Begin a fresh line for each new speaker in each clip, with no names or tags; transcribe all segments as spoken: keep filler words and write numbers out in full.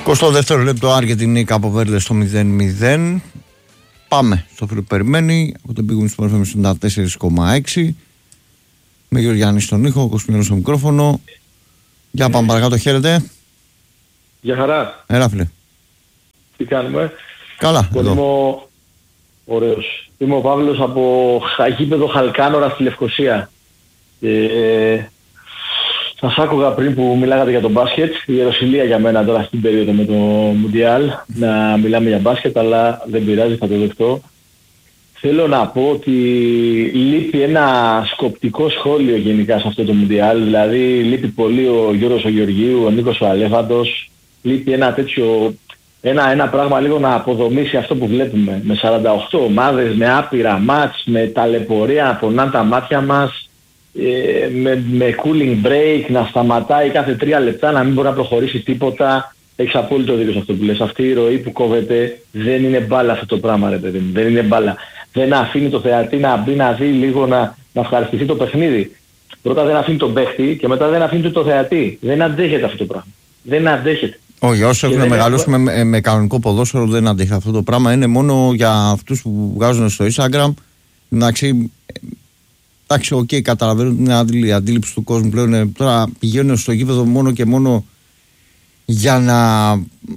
εικοστό δεύτερο λεπτό Αργεντινή Κάπο Βέρντε στο μηδέν μηδέν. Πάμε στο φίλο που περιμένει από τον Big Win Sport εφ εμ ενενήντα τέσσερα κόμμα έξι. Με Γεωργιάννη στον ήχο, Κοσμιώνος στο μικρόφωνο. Για πάμε παρακάτω, χαίρετε.
Γεια χαρά.
Έλα φίλε.
Τι κάνουμε?
Καλά, εδώ.
Είμαι ο... Ωραίος. Είμαι ο Παύλος από γήπεδο Χαλκάνορα στη Λευκοσία. Ε, σας άκουγα πριν που μιλάγατε για το μπάσκετ. Η ιεροσυλία για μένα τώρα στην περίοδο με το Μουντιάλ να μιλάμε για μπάσκετ, αλλά δεν πειράζει, θα το δεχτώ. Θέλω να πω ότι λείπει ένα σκοπτικό σχόλιο γενικά σε αυτό το Μουντιάλ. Δηλαδή λείπει πολύ ο Γιώργος ο Γεωργίου, ο Νίκος ο Αλέφαντος. Λείπει ένα τέτοιο, ένα, ένα πράγμα λίγο να αποδομήσει αυτό που βλέπουμε. Με σαράντα οκτώ ομάδες, με άπειρα μάτς, με ταλαιπωρία να πονάνε τα μάτια μας, ε, με, με cooling break, να σταματάει κάθε τρία λεπτά, να μην μπορεί να προχωρήσει τίποτα. Έχεις απόλυτο δίκιο σε αυτό που λες. Αυτή η ροή που κόβεται δεν είναι μπάλα αυτό το πράγμα, ρε παιδί μου. Δεν είναι μπάλα. Δεν αφήνει το θεατή να μπει να δει λίγο, να, να ευχαριστηθεί το παιχνίδι. Πρώτα δεν αφήνει τον παίχτη και μετά δεν αφήνει το θεατή. Δεν αντέχεται αυτό το πράγμα. Δεν αντέχεται.
Όχι, όσοι έχουν μεγαλώσει με, με, με κανονικό ποδόσφαιρο δεν αντέχει αυτό το πράγμα. Είναι μόνο για αυτούς που βγάζουν στο Instagram. Εντάξει, εντάξει, οκ, okay, καταλαβαίνω την αντίληψη, αντίληψη του κόσμου πλέον. Τώρα πηγαίνουν στο γήπεδο μόνο και μόνο για να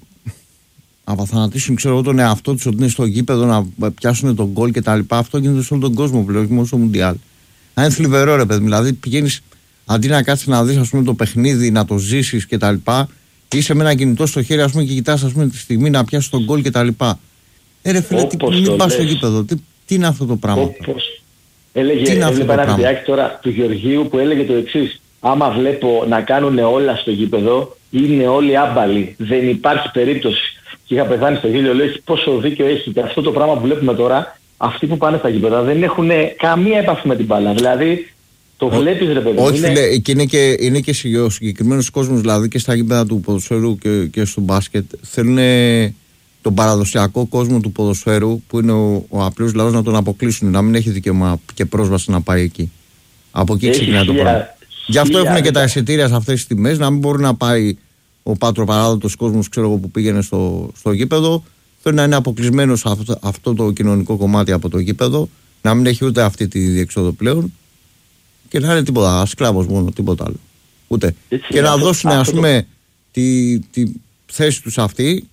απαθανατήσουν, ξέρω εγώ, τον εαυτό τους ότι είναι στο γήπεδο, να πιάσουν τον γκολ κτλ. Αυτό γίνεται σε όλο τον κόσμο πλέον, όχι μόνο στο Μουντιάλ. Αν είναι θλιβερό, ρε παιδί, δηλαδή πηγαίνεις αντί να κάτσεις να δεις, ας πούμε, το παιχνίδι, να το ζήσεις κτλ. Είσαι με ένα κινητό στο χέρι, ας πούμε, και κοιτάς, ας πούμε, τη στιγμή να πιάσεις τον γκολ κτλ. Ε, ρε φίλε, τι, μην πας στο γήπεδο, τι, τι είναι αυτό το πράγμα?
Όπως έλεγε, έβλεπα ένα βιντεάκι τώρα του Γεωργίου που έλεγε το εξής: άμα βλέπω να κάνουν όλα στο γήπεδο, είναι όλοι άμπαλοι. Δεν υπάρχει περίπτωση. Και είχα πεθάνει στο γέλιο, λέει πόσο δίκιο έχει. Και αυτό το πράγμα που βλέπουμε τώρα, αυτοί που πάνε στα γήπεδα δεν έχουν καμία επαφή με την μπάλα. Δηλαδή, το βλέπεις, ρε παιδί.
Όχι, είναι... φίλε, και είναι και, είναι και ο συγκεκριμένος κόσμος, δηλαδή και στα γήπεδα του ποδοσφαίρου και, και στο μπάσκετ, θέλουν τον παραδοσιακό κόσμο του ποδοσφαίρου, που είναι ο, ο απλός λαός, να τον αποκλείσουν, να μην έχει δικαίωμα και πρόσβαση να πάει εκεί. Από εκεί ξεκινάει το πράγμα. Γι' αυτό έχουν και τα εισιτήρια σε αυτές τις τιμές, να μην μπορεί να πάει ο πατροπαράδοτος κόσμος, ξέρω εγώ, που πήγαινε στο, στο γήπεδο. Θέλει να είναι αποκλεισμένο αυτό, αυτό το κοινωνικό κομμάτι από το γήπεδο, να μην έχει ούτε αυτή τη διεξόδο πλέον και να είναι τίποτα, σκλάβος μόνο, τίποτα άλλο. Ούτε. Έτσι, και να δώσουν, ας πούμε, το... τη, τη θέση τους αυτή.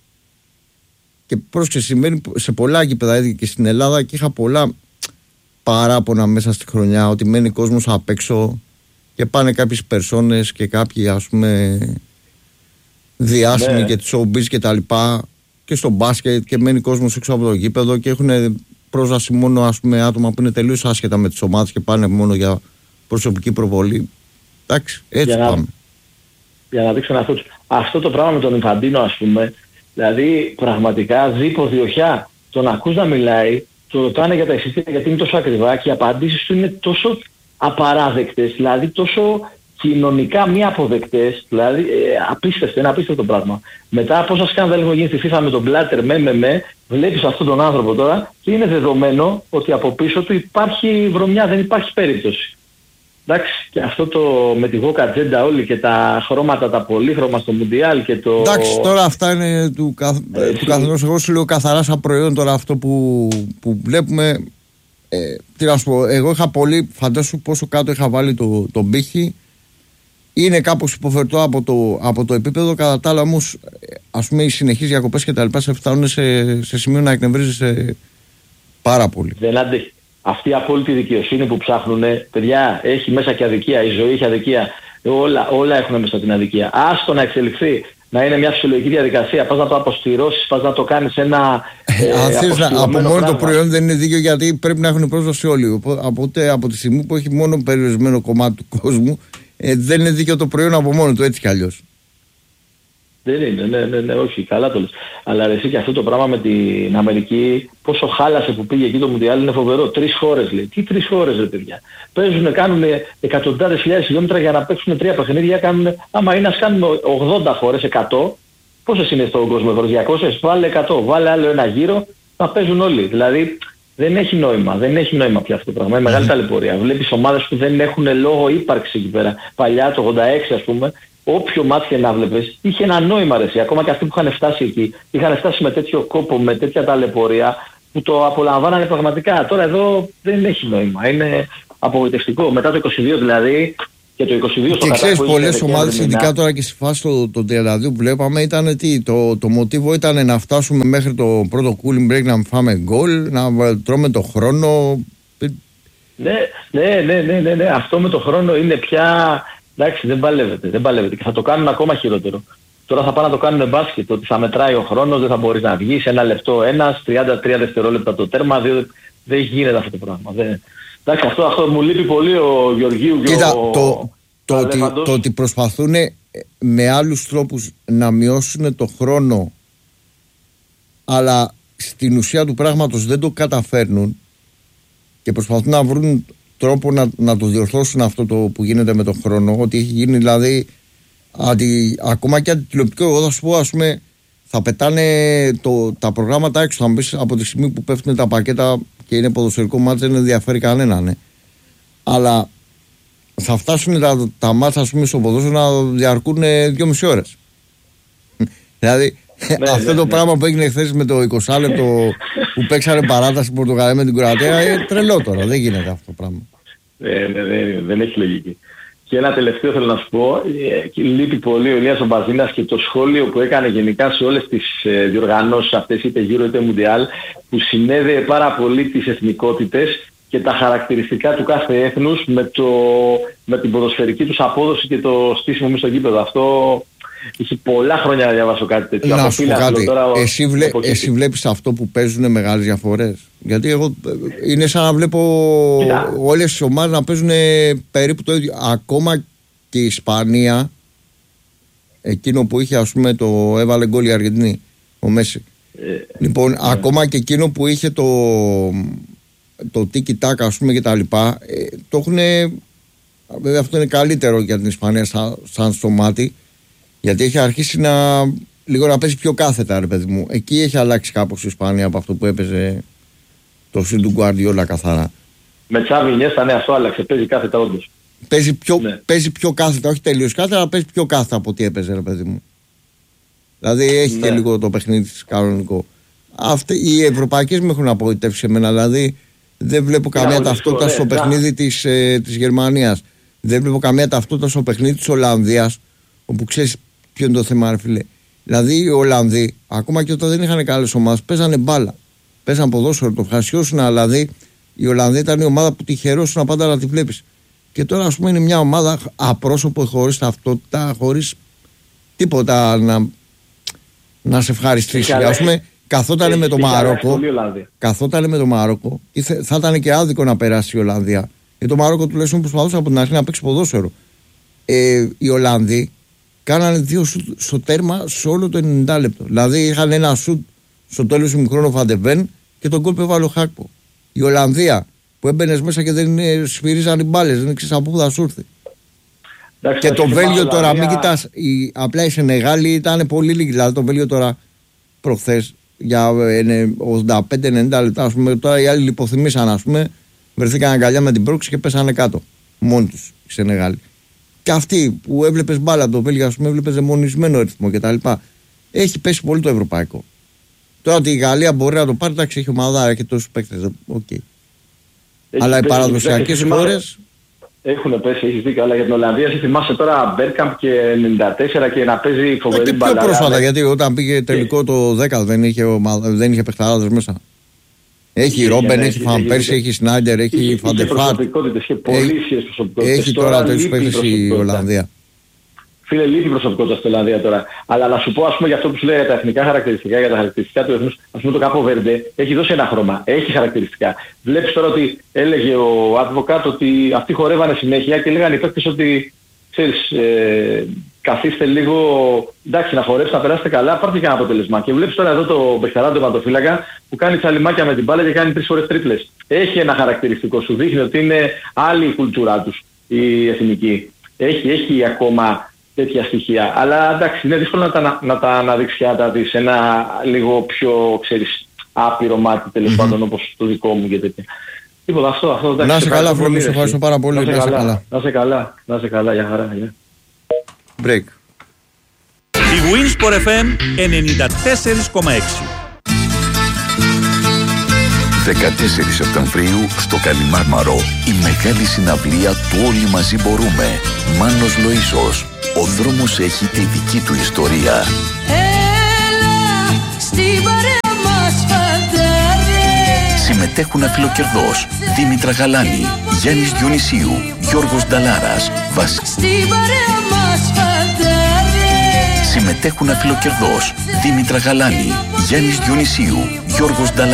Και πρόσεξε, σημαίνει σε πολλά γήπεδα και στην Ελλάδα, και είχα πολλά παράπονα μέσα στη χρονιά ότι μένει κόσμος απ' έξω και πάνε κάποιες περσόνες και κάποιοι, ας πούμε, διάσημοι, ναι, και τη showbiz και τα λοιπά, και στο μπάσκετ, και μένει κόσμος έξω από το γήπεδο και έχουν πρόσβαση μόνο, ας πούμε, άτομα που είναι τελείως άσχετα με τις ομάδες και πάνε μόνο για προσωπική προβολή. Εντάξει, έτσι για πάμε. Να,
για να δείξω αυτό, αυτό το πράγμα με τον Ινφαντίνο, ας πούμε, δηλαδή πραγματικά δίπο διοχιά, τον ακούς να μιλάει, το ρωτάνε για τα εισιτήρια γιατί είναι τόσο ακριβά και οι απαντήσεις του είναι τόσο απαράδεκτες, δηλαδή τόσο κοινωνικά μη αποδεκτές, δηλαδή ε, απίστευτο, είναι απίστευτο πράγμα. Μετά πόσα σκάνδαλα έχουν γίνει στη FIFA με τον Μπλάτερ, με με με, βλέπεις αυτόν τον άνθρωπο τώρα και είναι δεδομένο ότι από πίσω του υπάρχει βρωμιά, δεν υπάρχει περίπτωση. Εντάξει, και αυτό το με τη Vogue Agenda όλοι και τα χρώματα, τα πολύχρωμα στο Μουντιάλ και το...
Εντάξει, τώρα αυτά είναι του, καθ... του καθενός. Εγώ σου λέω καθαρά σαν προϊόν τώρα αυτό που, που βλέπουμε. Ε, τι να σου πω, εγώ είχα πολύ, φαντάσου πόσο κάτω είχα βάλει το, το πύχη. Είναι κάπως υποφερτό από το, από το επίπεδο. Κατά τα άλλα όμως, ας πούμε, οι συνεχείς διακοπές και τα λοιπά σε φτάνουν σε, σε σημείο να εκνευρίζεσαι πάρα πολύ.
Δεν αντέχει. Αυτή η απόλυτη δικαιοσύνη που ψάχνουν, παιδιά, έχει μέσα και αδικία. Η ζωή έχει αδικία. Όλα, όλα έχουν μέσα την αδικία. Άστο να εξελιχθεί, να είναι μια φυσιολογική διαδικασία. Πας να το αποστηρώσεις, πας να το κάνεις ένα. Ε,
Αν θες να, από μόνο πράγμα. Το προϊόν δεν είναι δίκαιο, γιατί πρέπει να έχουν πρόσβαση όλοι. Οπότε από τη στιγμή που έχει μόνο περιορισμένο κομμάτι του κόσμου, ε, δεν είναι δίκαιο το προϊόν από μόνο του, έτσι κι αλλιώς.
Δεν είναι, ναι, ναι, ναι, όχι, καλά το λες. Αλλά εσύ και αυτό το πράγμα με την Αμερική, πόσο χάλασε που πήγε εκεί το Μουντιάλ, είναι φοβερό. Τρεις χώρες λέει. Τι τρεις χώρες, ρε παιδιά. Παίζουν, κάνουν εκατοντάδες χιλιάδες χιλιόμετρα για να παίξουν τρία παιχνίδια. Κάνουν, άμα είναι, ας κάνουμε ογδόντα χώρες, εκατό. Πόσες είναι στον κόσμο, χώρες, διακόσιες, βάλε εκατό. Βάλε άλλο ένα γύρο, να παίζουν όλοι. Δηλαδή δεν έχει νόημα, δεν έχει νόημα πια αυτό το πράγμα. Είναι μεγάλη ταλαιπωρία. Βλέπεις ομάδες που δεν έχουν λόγο ύπαρξη εκεί πέρα. Παλιά, το ογδόντα έξι ας πούμε, όποιο μάτς και να βλέπεις, είχε ένα νόημα αρέσει. Ακόμα και αυτοί που είχαν φτάσει εκεί, είχαν φτάσει με τέτοιο κόπο, με τέτοια ταλαιπωρία, που το απολαμβάνανε πραγματικά. Τώρα εδώ δεν έχει νόημα. Είναι απογοητευτικό. Μετά το είκοσι δύο δηλαδή, και το είκοσι δύο στο
και ξέρεις, πολλές ομάδες,
μήνα,
ειδικά τώρα και στη φάση το, το τριάντα δύο που βλέπαμε, ήταν τι, το, το μοτίβο ήταν να φτάσουμε μέχρι το πρώτο cooling break, να φάμε γκολ, να τρώμε το χρόνο.
Ναι, ναι, ναι, ναι, ναι, ναι. Αυτό με το χρόνο είναι πια. Εντάξει, δεν παλεύεται, δεν παλεύεται. Και θα το κάνουν ακόμα χειρότερο. Τώρα θα πάνε να το κάνουν μπάσκετ, ότι θα μετράει ο χρόνος, δεν θα μπορείς να βγεις, ένα λεπτό ένας, τριάντα τρία δευτερόλεπτα το τέρμα, δύο, δεν γίνεται αυτό το πράγμα. Δεν... Εντάξει, αυτό, αυτό μου λείπει πολύ ο Γεωργίου και
Κοίτα,
ο...
το, το, ότι, το ότι προσπαθούν με άλλους τρόπους να μειώσουν το χρόνο, αλλά στην ουσία του πράγματος δεν το καταφέρνουν και προσπαθούν να βρουν τρόπο να, να το διορθώσουν αυτό το που γίνεται με τον χρόνο, ότι έχει γίνει δηλαδή αντι, ακόμα και αντιτηλεοπτικό. Εγώ θα σου πω, ας πούμε, θα πετάνε το, τα προγράμματα έξω, θα μου πεις, από τη στιγμή που πέφτουν τα πακέτα και είναι ποδοσφαιρικό μάτς δεν ενδιαφέρει κανέναν, ναι. Αλλά θα φτάσουν τα, τα μάτσα, ας πούμε, στο ποδόσφαιρο να διαρκούν δυόμιση ώρες. Δηλαδή ναι, αυτό ναι, το ναι. πράγμα που έγινε χθες με το είκοσι λεπτό που παίξανε παράταση στην Πορτογαλία με την Κροατία είναι τρελό τώρα, δεν γίνεται αυτό το πράγμα.
Ναι, ναι, ναι, δεν έχει λογική. Και ένα τελευταίο θέλω να σου πω, ε, λείπει πολύ ο Ηλίας ο Μπαζίνας και το σχόλιο που έκανε γενικά σε όλες τις ε, διοργανώσεις αυτές, είτε Euro είτε Mundial, που συνέδεε πάρα πολύ τις εθνικότητες και τα χαρακτηριστικά του κάθε έθνους με, το, με την ποδοσφαιρική τους απόδοση και το στήσιμο μέσα στο γήπεδο. Αυτό είχε πολλά χρόνια να διαβάσω κάτι τέτοιο.
Να σου πω κάτι, τώρα, εσύ, βλέ, εσύ βλέπεις αυτό που παίζουν μεγάλες διαφορές? Γιατί εγώ είναι σαν να βλέπω yeah. όλες τις ομάδες να παίζουν περίπου το ίδιο. Ακόμα και η Ισπανία, εκείνο που είχε, ας πούμε, το έβαλε γκολ η Αργεντινή, ο Μέση. Yeah. Λοιπόν, yeah. ακόμα και εκείνο που είχε το το τίκι-τάκα, ας πούμε, και τα λοιπά, ε, το έχουν, βέβαια αυτό είναι καλύτερο για την Ισπανία σαν, σαν στο μάτι, γιατί έχει αρχίσει να λίγο να παίζει πιο κάθετα, ρε παιδί μου. Εκεί έχει αλλάξει κάπως η Ισπανία από αυτό που έπαιζε το συν του Γκουαρδιόλα καθαρά.
Με Τσάβι Ινιέστα, ναι, αυτό άλλαξε, παίζει κάθετα όντως.
Παίζει πιο, ναι. παίζει πιο κάθετα, όχι τελείως κάθετα, αλλά παίζει πιο κάθετα από ό,τι έπαιζε, ρε παιδί μου. Δηλαδή έχει ναι. και λίγο το παιχνίδι της κανονικό. Αυτοί, οι ευρωπαϊκές με έχουν απογοητεύσει εμένα, δηλαδή δεν βλέπω καμία yeah, ταυτότητα στο yeah. παιχνίδι της, ε, της Γερμανίας. Δεν βλέπω καμία ταυτότητα στο παιχνίδι της Ολλανδίας, όπου ξέρεις ποιο είναι το θέμα, ρε φίλε. Δηλαδή οι Ολλανδοί, ακόμα και όταν δεν είχαν καλές ομάδες, παίζανε μπάλα. Παίζανε ποδόσφαιρο, το ευχαριστιώσουν, δηλαδή η Ολλανδία ήταν η ομάδα που τυχερώσουν πάντα να τη βλέπεις. Και τώρα, ας πούμε, είναι μια ομάδα απρόσωπο, χωρίς ταυτότητα, χωρίς τίποτα να, να σε ευχαριστήσει. Ας πούμε, καθότανε με το Μαρόκο, καθότανε με το Μαρόκο, θα ήταν και άδικο να περάσει η Ολλανδία. Γιατί το Μαρόκο τουλάχιστον προσπαθούσε από την αρχή να παίξει ποδόσφαιρο. Ε, οι Ολλανδοί κάνανε δύο σουτ στο τέρμα σε όλο το ενενήντα λεπτό. Δηλαδή είχαν ένα σουτ στο τέλος του μικρόνου Φαντεβέν και τον γκολ που έβαλε ο Χάκπο. Η Ολλανδία που έμπαινε μέσα και δεν σφυρίζαν οι μπάλες, δεν ξέρεις από πού θα σου έρθει. Εντάξει, και το Βέλγιο τώρα, Ολλανδία... μην κοιτάς, η, απλά η Σενεγάλη ήταν πολύ λίγη. Δηλαδή το Βέλγιο τώρα προχθές για ογδόντα πέντε ενενήντα λεπτά, ας πούμε, τώρα οι άλλοι λιποθυμήσαν, ας πούμε, βρεθήκαν αγκαλιά με την πρόξη και πέσανε κάτω. Μόνοι τους οι Σενεγάλοι. Και αυτοί που έβλεπες μπάλα το Βέλγιο, ας πούμε, έβλεπες δαιμονισμένο ρυθμό κτλ. Έχει πέσει πολύ το ευρωπαϊκό. Τώρα ότι η Γαλλία μπορεί να το πάρει, εντάξει, έχει ομάδα, έχει τόσους παίκτες. Okay. Αλλά οι παραδοσιακές χώρες.
Έχουν πέσει, έχεις δίκιο, αλλά για την Ολλανδία, σε θυμάσαι τώρα Μπέρκαμπ και ενενήντα τέσσερα και να παίζει φοβερή μπάλα.
Πιο πρόσφατα, ναι. Γιατί όταν πήγε τελικό το δέκα δεν είχε, δεν είχε παιχταράδες μέσα. Έχει Ρόμπεν, έχει Φαν Πέρσι, έχει Σνάιντερ, έχει Φαντεφάρτ. Έχει τώρα τέτοιους παίκτες η Ολλανδία.
Φίλε, λείπει προσωπικότητα στην Ολλανδία τώρα. Αλλά να σου πω, ας πούμε, για αυτό που σου λέει για τα εθνικά χαρακτηριστικά, για τα χαρακτηριστικά του εθνούς, ας πούμε, το Κάπο Βέρντε έχει δώσει ένα χρώμα. Έχει χαρακτηριστικά. Βλέπεις τώρα ότι έλεγε ο Advocat ότι αυτοί χορεύανε συνέχεια και λέγανε οι παίκτες ότι, ξέρεις, ε, καθίστε λίγο, εντάξει, να χορέψετε, να περάσετε καλά, πάρτε και ένα αποτέλεσμα. Και βλέπεις τώρα εδώ το παιχταρά του αιματοφύλακα που κάνει τσαλιμάκια με την μπάλα και κάνει τρεις φορές τρίπλες. Έχει ένα χαρακτηριστικό, σου δείχνει ότι είναι άλλη η κουλτούρά τους, η εθνική. Έχει, έχει ακόμα τέτοια στοιχεία. Αλλά εντάξει, είναι δύσκολο να τα, να τα αναδείξει και να τα δεις ένα λίγο πιο, ξέρεις, άπειρο μάτι, τέλος mm-hmm. πάντων, όπως το δικό μου και τέτοια. Τίποτα, αυτό, αυτό εντάξει.
Να σε καλά, Φρόμη, σε ευχαριστώ πάρα πολύ.
Να σε καλά, να σε καλά, να σε καλά, για χαρά. Για.
Break.
Η Winsport εφ εμ ενενήντα τέσσερα κόμμα έξι.
δεκατέσσερις Σεπτεμβρίου στο Καλιμάρμαρο η μεγάλη συναυλία του Όλοι Μαζί Μπορούμε. Μάνος Λοΐσος. Ο δρόμος έχει τη δική του ιστορία.
Έλα στην παρέα μας φαντάρε.
Συμμετέχουν αφιλοκερδός Δήμητρα Γαλάνη, Γιάννης Διονυσίου, Γιώργος Νταλάρας, Βασ...
Στην παρέα μας φαντάρε.
Συμμετέχουν αφιλοκερδός Δήμητρα Γαλάνη, Γιάννης Διονυσίου, Γιώργος Νταλάρας.